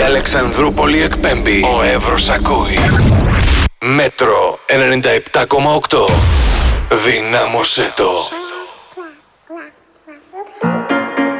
Αλεξανδρούπολη εκπέμπει. Ο Εύρος ακούει. Μέτρο 97,8. Δυνάμωσέ το.